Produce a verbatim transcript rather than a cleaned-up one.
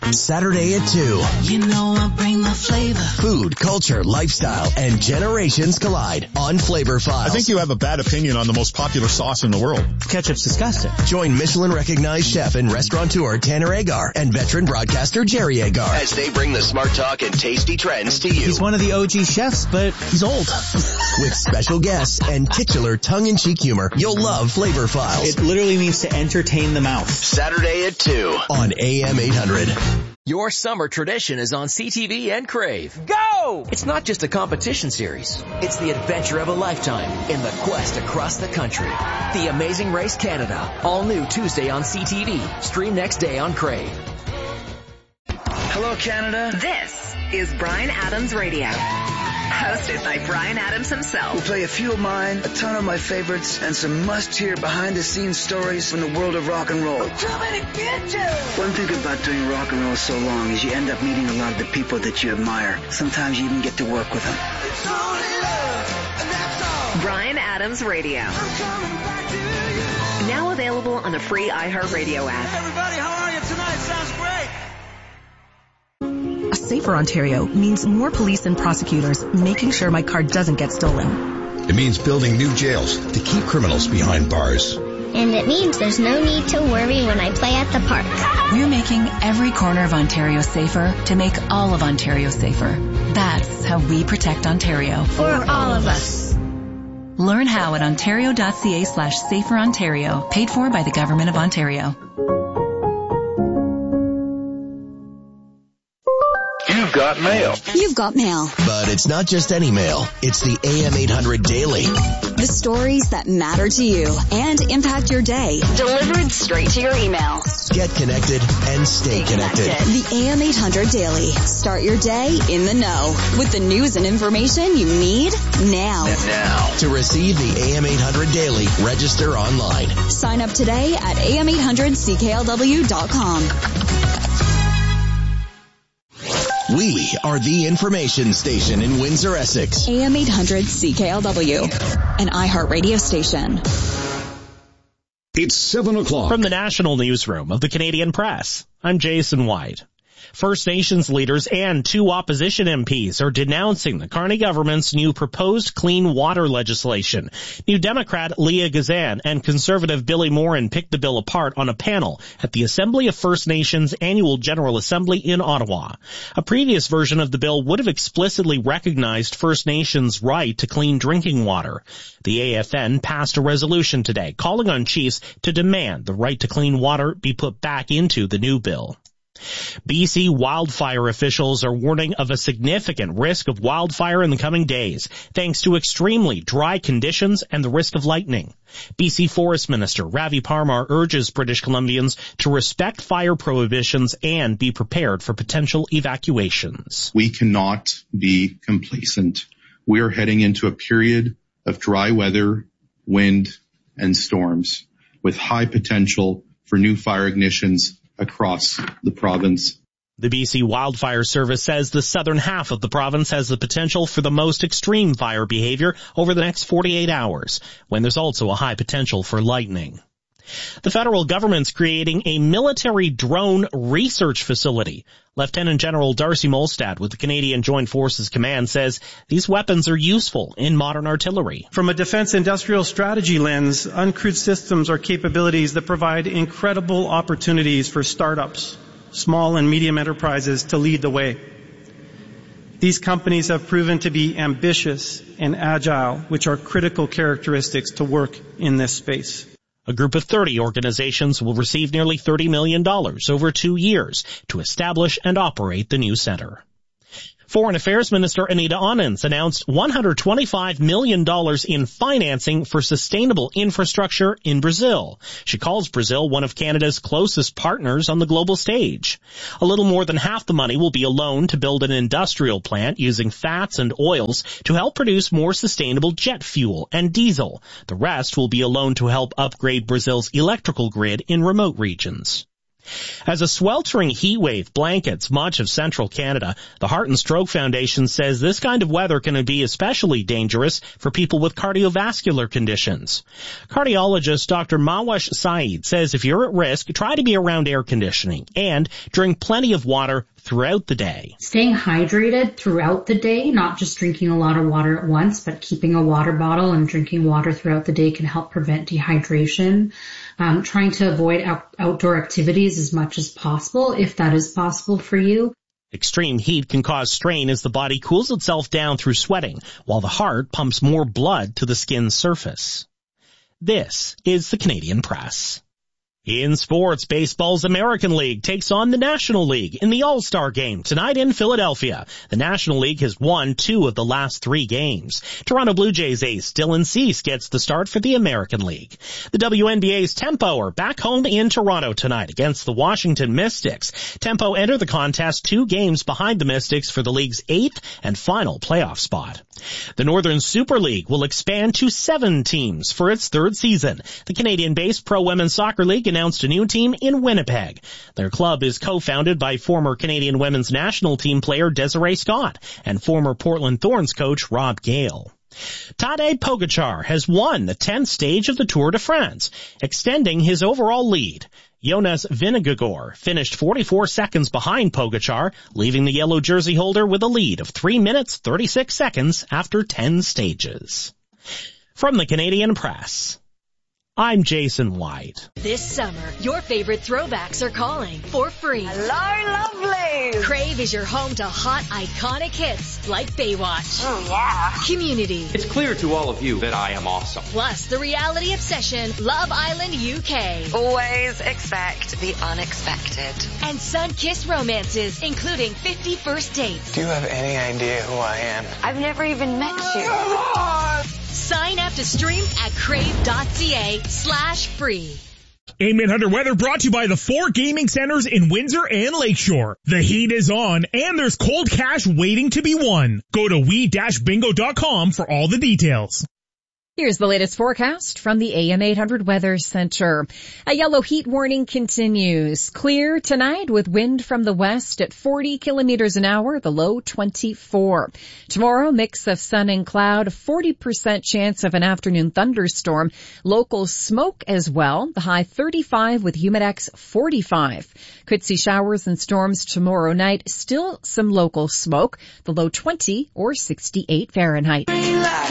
Saturday at two. You know I bring the flavor. Food, culture, lifestyle, and generations collide on Flavor Files. I think you have a bad opinion on the most popular sauce in the world. Ketchup's disgusting. Join Michelin-recognized chef and restaurateur Tanner Agar and veteran broadcaster Jerry Agar as they bring the smart talk and tasty trends to you. He's one of the O G chefs, but he's old. With special guests and titular tongue-in-cheek humor, you'll love Flavor Files. It literally means to entertain the mouth. Saturday at two on A M eight hundred. Your summer tradition is on C T V and Crave. Go! It's not just a competition series. It's the adventure of a lifetime in the quest across the country. The Amazing Race Canada. All new Tuesday on C T V. Stream next day on Crave. Hello, Canada. This is Bryan Adams Radio. Hosted by Bryan Adams himself. We'll play a few of mine, a ton of my favorites, and some must-hear behind-the-scenes stories from the world of rock and roll. I'm coming to get you! One thing about doing rock and roll so long is you end up meeting a lot of the people that you admire. Sometimes you even get to work with them. It's only love, and that's all. Bryan Adams Radio. I'm coming back to you. Now available on the free iHeartRadio app. Everybody, how are you tonight? Sounds great. A safer Ontario means more police and prosecutors making sure my car doesn't get stolen. It means building new jails to keep criminals behind bars. And it means there's no need to worry when I play at the park. We're making every corner of Ontario safer to make all of Ontario safer. That's how we protect Ontario. For all of us. Learn how at ontario.ca slash safer Ontario. Paid for by the Government of Ontario. You've got mail. You've got mail. But it's not just any mail. It's the A M eight hundred Daily. The stories that matter to you and impact your day. Delivered straight to your email. Get connected and stay connected. The A M eight hundred Daily. Start your day in the know with the news and information you need now. Now. To receive the A M eight hundred Daily, register online. Sign up today at A M eight hundred C K L W dot com. We are the information station in Windsor, Essex. A M eight hundred C K L W, an iHeartRadio station. It's seven o'clock. From the National Newsroom of the Canadian Press, I'm Jason White. First Nations leaders and two opposition M Ps are denouncing the Carney government's new proposed clean water legislation. New Democrat Leah Gazan and Conservative Billy Morin picked the bill apart on a panel at the Assembly of First Nations Annual General Assembly in Ottawa. A previous version of the bill would have explicitly recognized First Nations' right to clean drinking water. The A F N passed a resolution today calling on chiefs to demand the right to clean water be put back into the new bill. B C wildfire officials are warning of a significant risk of wildfire in the coming days, thanks to extremely dry conditions and the risk of lightning. B C Forest Minister Ravi Parmar urges British Columbians to respect fire prohibitions and be prepared for potential evacuations. We cannot be complacent. We are heading into a period of dry weather, wind, and storms with high potential for new fire ignitions across the province. The B C Wildfire Service says the southern half of the province has the potential for the most extreme fire behavior over the next forty-eight hours, when there's also a high potential for lightning. The federal government's creating a military drone research facility. Lieutenant General Darcy Molstad with the Canadian Joint Forces Command says these weapons are useful in modern artillery. From a defense industrial strategy lens, uncrewed systems are capabilities that provide incredible opportunities for startups, small and medium enterprises to lead the way. These companies have proven to be ambitious and agile, which are critical characteristics to work in this space. A group of thirty organizations will receive nearly thirty million dollars over two years to establish and operate the new center. Foreign Affairs Minister Anita Anand announced one hundred twenty-five million dollars in financing for sustainable infrastructure in Brazil. She calls Brazil one of Canada's closest partners on the global stage. A little more than half the money will be a loan to build an industrial plant using fats and oils to help produce more sustainable jet fuel and diesel. The rest will be a loan to help upgrade Brazil's electrical grid in remote regions. As a sweltering heat wave blankets much of central Canada, the Heart and Stroke Foundation says this kind of weather can be especially dangerous for people with cardiovascular conditions. Cardiologist Doctor Mawash Saeed says if you're at risk, try to be around air conditioning and drink plenty of water throughout the day. Staying hydrated throughout the day, not just drinking a lot of water at once, but keeping a water bottle and drinking water throughout the day can help prevent dehydration. Um, trying to avoid out- outdoor activities as much as possible, if that is possible for you. Extreme heat can cause strain as the body cools itself down through sweating, while the heart pumps more blood to the skin's surface. This is the Canadian Press. In sports, baseball's American League takes on the National League in the All-Star Game tonight in Philadelphia. The National League has won two of the last three games. Toronto Blue Jays ace Dylan Cease gets the start for the American League. The W N B A's Tempo are back home in Toronto tonight against the Washington Mystics. Tempo enter the contest two games behind the Mystics for the league's eighth and final playoff spot. The Northern Super League will expand to seven teams for its third season. The Canadian-based Pro Women's Soccer League announced a new team in Winnipeg. Their club is co-founded by former Canadian women's national team player Desiree Scott and former Portland Thorns coach Rob Gale. Tadej Pogačar has won the tenth stage of the Tour de France, extending his overall lead. Jonas Vingegaard finished forty-four seconds behind Pogačar, leaving the yellow jersey holder with a lead of three minutes thirty-six seconds after ten stages. From the Canadian Press, I'm Jason White. This summer, your favorite throwbacks are calling for free. Hello, lovely. Crave is your home to hot, iconic hits like Baywatch. Oh, yeah. Community. It's clear to all of you that I am awesome. Plus the reality obsession, Love Island U K. Always expect the unexpected. And sun-kissed romances, including fifty First Dates. Do you have any idea who I am? I've never even met you. Sign up to stream at crave.ca slash free. A M eight hundred weather brought to you by the four gaming centers in Windsor and Lakeshore. The heat is on and there's cold cash waiting to be won. Go to we dash bingo dot com for all the details. Here's the latest forecast from the A M eight hundred Weather Center. A yellow heat warning continues. Clear tonight with wind from the west at forty kilometers an hour, the low twenty-four. Tomorrow, mix of sun and cloud, forty percent chance of an afternoon thunderstorm. Local smoke as well, the high thirty-five with humidex forty-five. Could see showers and storms tomorrow night, still some local smoke, the low twenty or sixty-eight Fahrenheit.